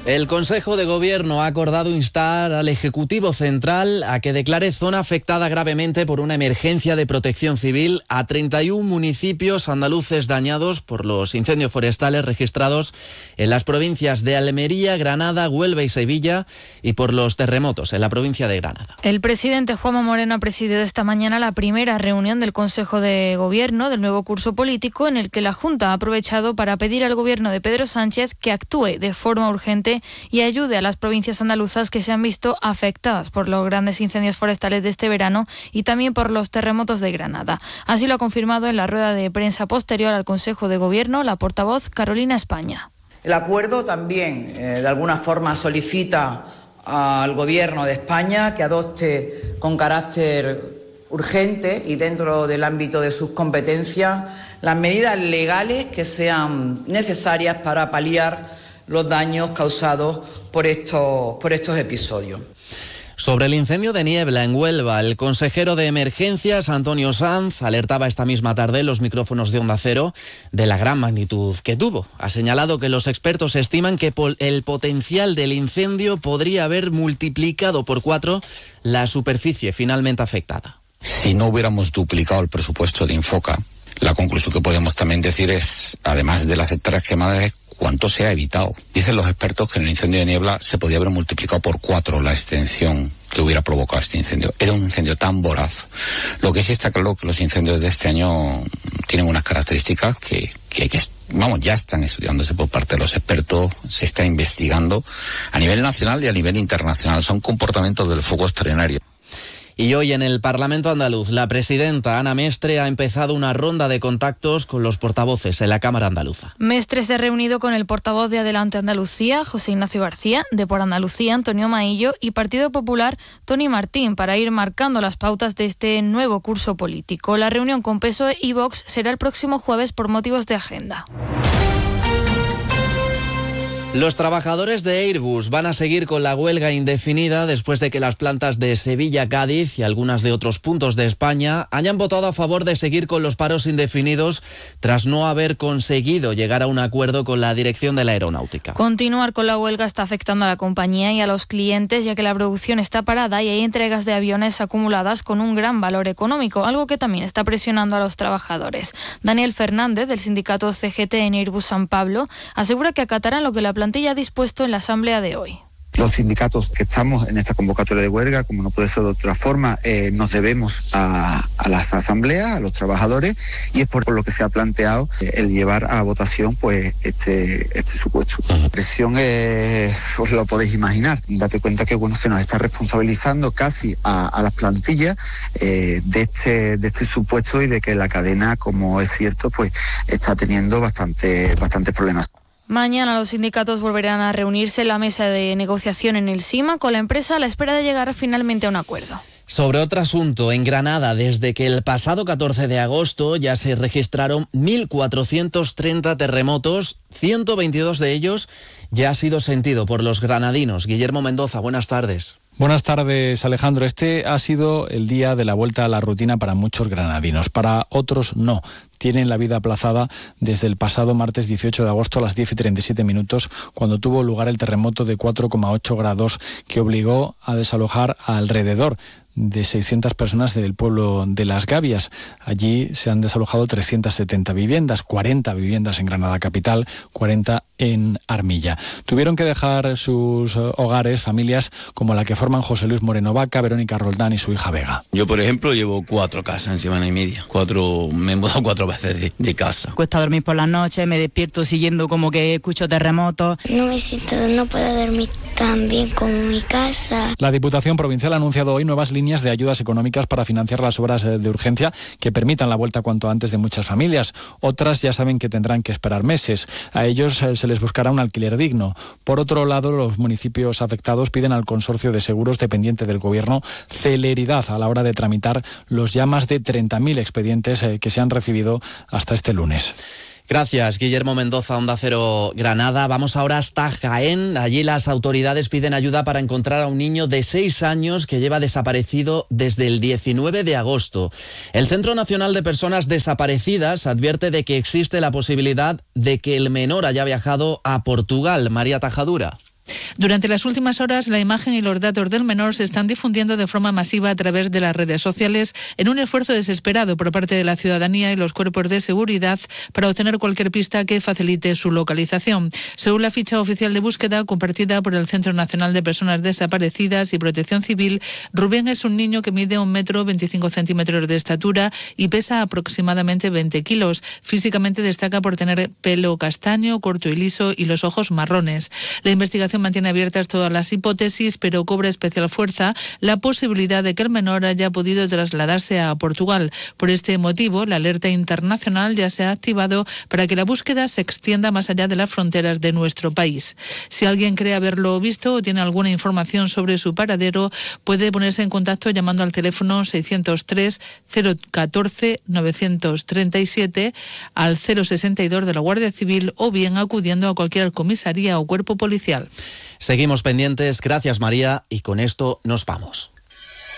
El Consejo de Gobierno ha acordado instar al Ejecutivo Central a que declare zona afectada gravemente por una emergencia de protección civil a 31 municipios andaluces dañados por los incendios forestales registrados en las provincias de Almería, Granada, Huelva y Sevilla y por los terremotos en la provincia de Granada. El presidente Juanma Moreno ha presidido esta mañana la primera reunión del Consejo de Gobierno del nuevo curso político, en el que la Junta ha aprovechado para pedir al Gobierno de Pedro Sánchez que actúe de forma urgente y ayude a las provincias andaluzas que se han visto afectadas por los grandes incendios forestales de este verano y también por los terremotos de Granada. Así lo ha confirmado en la rueda de prensa posterior al Consejo de Gobierno la portavoz Carolina España. El acuerdo también, de alguna forma, solicita al Gobierno de España que adopte con carácter urgente y dentro del ámbito de sus competencias las medidas legales que sean necesarias para paliar los daños causados por estos episodios. Sobre el incendio de niebla en Huelva, el consejero de Emergencias, Antonio Sanz, alertaba esta misma tarde en los micrófonos de Onda Cero de la gran magnitud que tuvo. Ha señalado que los expertos estiman que el potencial del incendio podría haber multiplicado por 4 la superficie finalmente afectada. Si no hubiéramos duplicado el presupuesto de Infoca, la conclusión que podemos también decir es, además de las hectáreas quemadas, ¿cuánto se ha evitado? Dicen los expertos que en el incendio de niebla se podía haber multiplicado por 4 la extensión que hubiera provocado este incendio. Era un incendio tan voraz. Lo que sí está claro que los incendios de este año tienen unas características que ya están estudiándose por parte de los expertos, se está investigando a nivel nacional y a nivel internacional. Son comportamientos del fuego extraordinario. Y hoy en el Parlamento andaluz, la presidenta Ana Mestre ha empezado una ronda de contactos con los portavoces en la Cámara andaluza. Mestre se ha reunido con el portavoz de Adelante Andalucía, José Ignacio García, de Por Andalucía, Antonio Maillo, y Partido Popular, Tony Martín, para ir marcando las pautas de este nuevo curso político. La reunión con PSOE y Vox será el próximo jueves por motivos de agenda. Los trabajadores de Airbus van a seguir con la huelga indefinida después de que las plantas de Sevilla, Cádiz y algunas de otros puntos de España hayan votado a favor de seguir con los paros indefinidos tras no haber conseguido llegar a un acuerdo con la dirección de la aeronáutica. Continuar con la huelga está afectando a la compañía y a los clientes, ya que la producción está parada y hay entregas de aviones acumuladas con un gran valor económico, algo que también está presionando a los trabajadores. Daniel Fernández, del sindicato CGT en Airbus San Pablo, asegura que acatarán lo que la plantilla ha dispuesto en la asamblea de hoy. Los sindicatos que estamos en esta convocatoria de huelga, como no puede ser de otra forma, nos debemos a las asambleas, a los trabajadores, y es por lo que se ha planteado el llevar a votación pues este supuesto. La presión os lo podéis imaginar. Date cuenta que se nos está responsabilizando casi a las plantillas de este supuesto y de que la cadena, como es cierto, pues está teniendo bastantes problemas. Mañana los sindicatos volverán a reunirse en la mesa de negociación en el SIMA con la empresa a la espera de llegar finalmente a un acuerdo. Sobre otro asunto, en Granada, desde que el pasado 14 de agosto ya se registraron 1.430 terremotos, 122 de ellos ya ha sido sentido por los granadinos. Guillermo Mendoza, buenas tardes. Buenas tardes, Alejandro. Este ha sido el día de la vuelta a la rutina para muchos granadinos. Para otros no. Tienen la vida aplazada desde el pasado martes 18 de agosto a las 10:37, cuando tuvo lugar el terremoto de 4,8 grados que obligó a desalojar a alrededor de 600 personas del pueblo de Las Gavias. Allí se han desalojado 370 viviendas, 40 viviendas en Granada capital, 40 en Armilla. Tuvieron que dejar sus hogares familias como la que forman José Luis Moreno Vaca, Verónica Roldán y su hija Vega. Yo, por ejemplo, llevo 4 casas en semana y media. Me he mudado 4 veces de casa. Cuesta dormir por las noches, me despierto siguiendo como que escucho terremotos. No puedo dormir tan bien como mi casa. La Diputación Provincial ha anunciado hoy nuevas líneas de ayudas económicas para financiar las obras de urgencia que permitan la vuelta cuanto antes de muchas familias. Otras ya saben que tendrán que esperar meses. A ellos se les buscará un alquiler digno. Por otro lado, los municipios afectados piden al Consorcio de Seguros dependiente del Gobierno celeridad a la hora de tramitar los ya más de 30.000 expedientes que se han recibido hasta este lunes. Gracias, Guillermo Mendoza, Onda Cero Granada. Vamos ahora hasta Jaén. Allí las autoridades piden ayuda para encontrar a un niño de 6 años que lleva desaparecido desde el 19 de agosto. El Centro Nacional de Personas Desaparecidas advierte de que existe la posibilidad de que el menor haya viajado a Portugal. María Tajadura. Durante las últimas horas, la imagen y los datos del menor se están difundiendo de forma masiva a través de las redes sociales en un esfuerzo desesperado por parte de la ciudadanía y los cuerpos de seguridad para obtener cualquier pista que facilite su localización. Según la ficha oficial de búsqueda compartida por el Centro Nacional de Personas Desaparecidas y Protección Civil, Rubén es un niño que mide 1,25 m de estatura y pesa aproximadamente 20 kilos. Físicamente destaca por tener pelo castaño, corto y liso y los ojos marrones. La investigación mantiene abiertas todas las hipótesis, pero cobra especial fuerza la posibilidad de que el menor haya podido trasladarse a Portugal. Por este motivo, la alerta internacional ya se ha activado para que la búsqueda se extienda más allá de las fronteras de nuestro país. Si alguien cree haberlo visto o tiene alguna información sobre su paradero, puede ponerse en contacto llamando al teléfono 603 014 937 al 062 de la Guardia Civil o bien acudiendo a cualquier comisaría o cuerpo policial. Seguimos pendientes, gracias María, y con esto nos vamos.